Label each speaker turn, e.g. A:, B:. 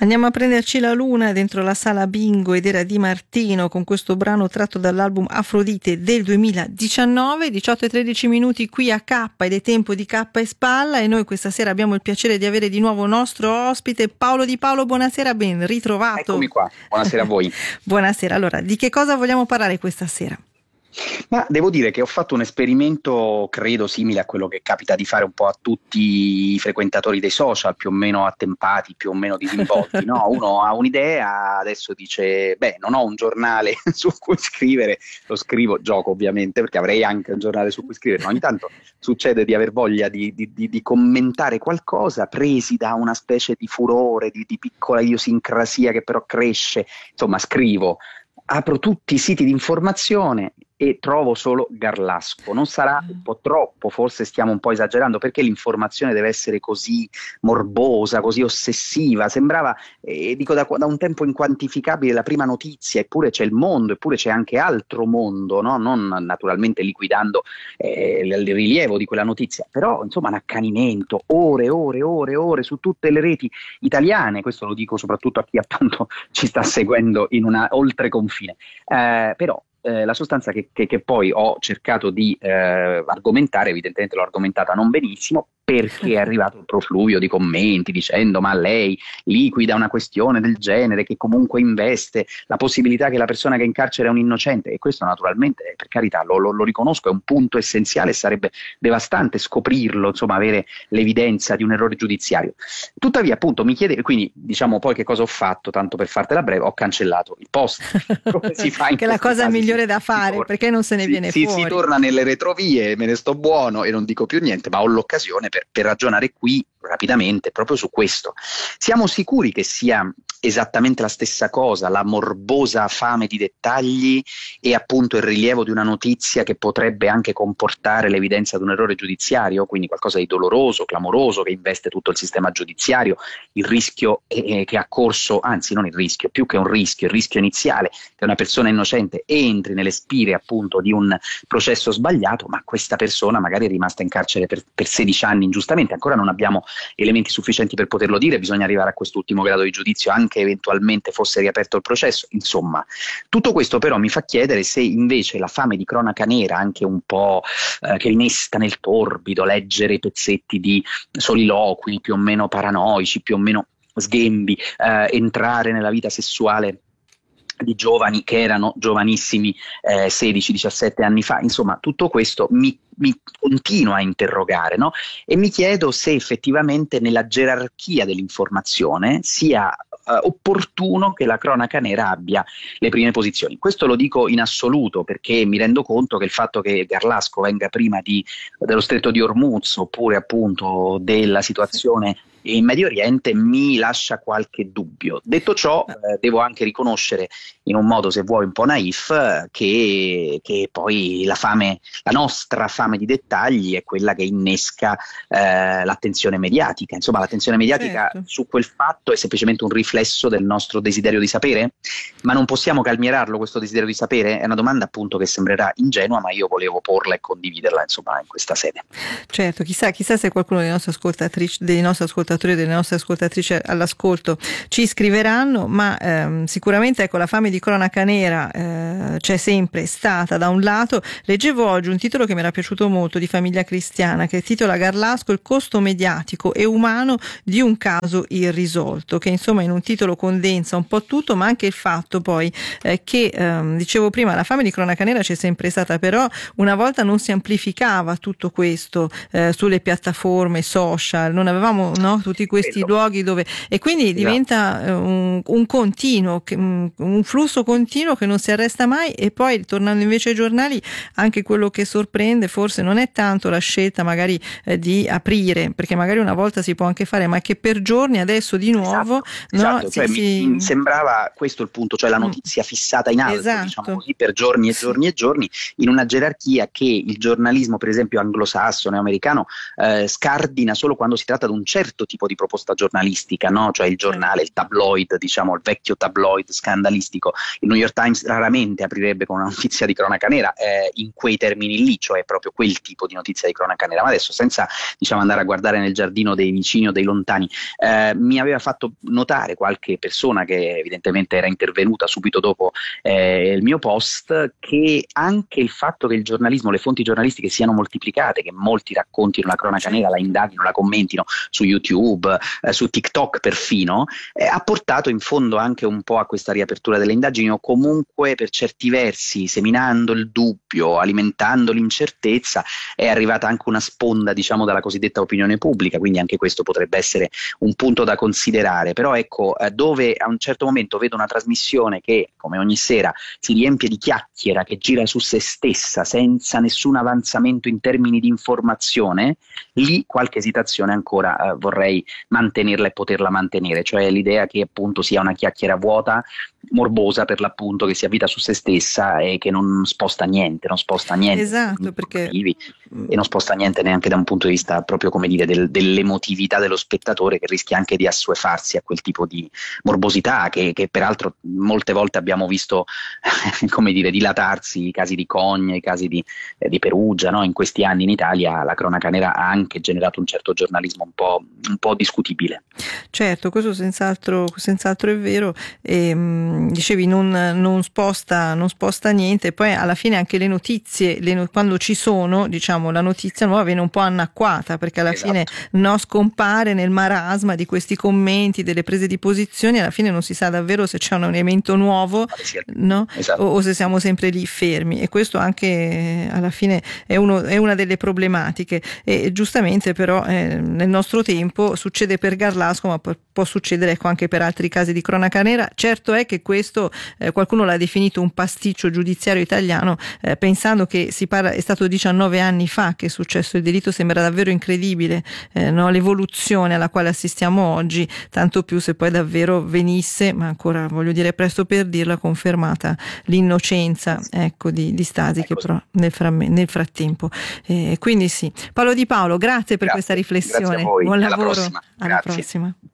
A: Andiamo a prenderci la luna dentro la sala bingo ed era Di Martino con questo brano tratto dall'album Afrodite del 2019, 18 e 13 minuti qui a K ed è tempo di K e Spalla, e noi questa sera abbiamo il piacere di avere di nuovo nostro ospite Paolo Di Paolo. Buonasera, ben ritrovato.
B: Eccomi qua, buonasera a voi.
A: Buonasera, allora di che cosa vogliamo parlare questa sera?
B: Ma devo dire che ho fatto un esperimento, credo simile a quello che capita di fare un po' a tutti i frequentatori dei social, più o meno attempati, più o meno disinvolti, no? Uno ha un'idea, adesso dice, non ho un giornale su cui scrivere, lo scrivo, gioco ovviamente, perché avrei anche un giornale su cui scrivere, ma ogni tanto succede di aver voglia di commentare qualcosa, presi da una specie di furore, di piccola idiosincrasia che però cresce, insomma scrivo. Apro tutti i siti di informazione e trovo solo Garlasco. Non sarà un po' troppo, forse stiamo un po' esagerando, perché l'informazione deve essere così morbosa, così ossessiva? Sembrava, dico da un tempo inquantificabile, la prima notizia, eppure c'è il mondo, eppure c'è anche altro mondo, no? Non naturalmente liquidando il rilievo di quella notizia, però insomma un accanimento, ore su tutte le reti italiane, questo lo dico soprattutto a chi appunto ci sta seguendo in una oltreconfine, però la sostanza che poi ho cercato di argomentare, evidentemente l'ho argomentata non benissimo, perché è arrivato il profluvio di commenti dicendo ma lei liquida una questione del genere che comunque investe la possibilità che la persona che è in carcere è un innocente, e questo naturalmente, per carità, lo riconosco, è un punto essenziale, sarebbe devastante scoprirlo, insomma avere l'evidenza di un errore giudiziario. Tuttavia appunto mi chiede, quindi diciamo poi che cosa ho fatto, tanto per fartela breve, ho cancellato il post. Come si fa in
A: che è la cosa
B: casi?
A: migliore da fare, perché non se ne viene fuori.
B: Si torna nelle retrovie, me ne sto buono e non dico più niente, ma ho l'occasione per ragionare qui rapidamente proprio su questo. Siamo sicuri che sia esattamente la stessa cosa, la morbosa fame di dettagli e appunto il rilievo di una notizia che potrebbe anche comportare l'evidenza di un errore giudiziario, quindi qualcosa di doloroso, clamoroso, che investe tutto il sistema giudiziario, il rischio che ha corso, anzi non il rischio, più che un rischio, il rischio iniziale che una persona innocente entri nelle spire appunto di un processo sbagliato, ma questa persona magari è rimasta in carcere per 16 anni ingiustamente, ancora non abbiamo elementi sufficienti per poterlo dire, bisogna arrivare a quest'ultimo grado di giudizio anche eventualmente fosse riaperto il processo. Insomma, tutto questo però mi fa chiedere se invece la fame di cronaca nera, anche un po' che rinesta nel torbido, leggere pezzetti di soliloqui più o meno paranoici, più o meno sghembi, entrare nella vita sessuale di giovani che erano giovanissimi 16-17 anni fa, insomma tutto questo mi continua a interrogare, no? E mi chiedo se effettivamente nella gerarchia dell'informazione sia opportuno che la cronaca nera abbia le prime posizioni. Questo lo dico in assoluto perché mi rendo conto che il fatto che Garlasco venga prima dello stretto di Hormuz oppure appunto della situazione in Medio Oriente mi lascia qualche dubbio. Detto ciò, devo anche riconoscere in un modo, se vuoi, un po' naif, che poi la nostra fame di dettagli è quella che innesca l'attenzione mediatica. Insomma, l'attenzione mediatica su quel fatto è semplicemente un riflesso del nostro desiderio di sapere, ma non possiamo calmierarlo questo desiderio di sapere? È una domanda appunto che sembrerà ingenua, ma io volevo porla e condividerla insomma in questa sede.
A: Certo, chissà se qualcuno dei nostri ascoltatori e delle nostre ascoltatrici all'ascolto ci scriveranno, ma sicuramente ecco la fame di cronaca nera c'è sempre stata da un lato. Leggevo oggi un titolo che mi era piaciuto molto di Famiglia Cristiana che titola Garlasco il costo mediatico e umano di un caso irrisolto, che insomma in un titolo condensa un po' tutto, ma anche il fatto poi che dicevo prima, la fame di cronaca nera c'è sempre stata, però una volta non si amplificava tutto questo sulle piattaforme social, non avevamo tutti questi luoghi dove, e quindi diventa un continuo, un flusso continuo che non si arresta mai. E poi tornando invece ai giornali, anche quello che sorprende forse non è tanto la scelta magari di aprire, perché magari una volta si può anche fare, ma che per giorni adesso di nuovo
B: esatto. Cioè, mi sembrava questo il punto, cioè la notizia fissata in alto, diciamo così, per giorni e giorni e giorni, in una gerarchia che il giornalismo per esempio anglosassone americano scardina solo quando si tratta di un certo tipo di proposta giornalistica, no? Cioè il giornale, il tabloid, diciamo il vecchio tabloid scandalistico. Il New York Times raramente aprirebbe con una notizia di cronaca nera in quei termini lì, cioè proprio quel tipo di notizia di cronaca nera. Ma adesso, senza diciamo andare a guardare nel giardino dei vicini o dei lontani, mi aveva fatto notare qualche persona che evidentemente era intervenuta subito dopo il mio post, che anche il fatto che il giornalismo, le fonti giornalistiche siano moltiplicate, che molti raccontino la cronaca nera, la indaghino, la commentino su YouTube, su TikTok perfino, ha portato in fondo anche un po' a questa riapertura delle indagini, o comunque per certi versi, seminando il dubbio, alimentando l'incertezza, è arrivata anche una sponda diciamo dalla cosiddetta opinione pubblica, quindi anche questo potrebbe essere un punto da considerare. Però ecco, dove a un certo momento vedo una trasmissione che come ogni sera si riempie di chiacchiera, che gira su se stessa senza nessun avanzamento in termini di informazione, lì qualche esitazione ancora vorrei mantenerla e poterla mantenere, cioè l'idea che appunto sia una chiacchiera vuota, morbosa per l'appunto, che si avvita su se stessa e che non sposta niente,
A: esatto, perché
B: e non sposta niente neanche da un punto di vista proprio, come dire, dell'emotività dello spettatore, che rischia anche di assuefarsi a quel tipo di morbosità che peraltro molte volte abbiamo visto come dire, dilatarsi, i casi di Cogne, i casi di Perugia, no? In questi anni in Italia la cronaca nera ha anche generato un certo giornalismo un po' discutibile.
A: Certo, questo senz'altro è vero. Dicevi non sposta niente, poi alla fine anche le notizie, quando ci sono, diciamo, la notizia nuova viene un po' annacquata, perché alla fine scompare nel marasma di questi commenti, delle prese di posizioni, alla fine non si sa davvero se c'è un elemento nuovo, no? O se siamo sempre lì fermi, e questo anche alla fine è una delle problematiche. E giustamente però nel nostro tempo succede per Garlasco, ma può succedere ecco anche per altri casi di cronaca nera. Certo è che questo qualcuno l'ha definito un pasticcio giudiziario italiano, pensando che è stato 19 anni fa che è successo il delitto. Sembra davvero incredibile no? L'evoluzione alla quale assistiamo oggi, tanto più se poi davvero venisse, ma ancora voglio dire presto per dirla, confermata l'innocenza ecco di Stasi, che però nel frattempo quindi sì. Paolo Di Paolo, grazie per questa riflessione,
B: grazie a voi.
A: buon
B: Alla
A: lavoro,
B: prossima.
A: alla prossima.